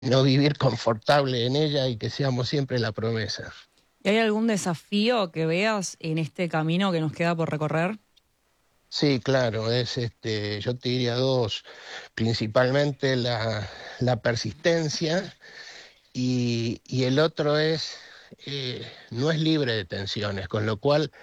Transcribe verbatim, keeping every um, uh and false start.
no vivir confortable en ella y que seamos siempre la promesa. ¿Y hay algún desafío que veas en este camino que nos queda por recorrer? Sí, claro, es este, yo te diría dos, principalmente la, la persistencia y, y el otro es, eh, no es libre de tensiones, con lo cual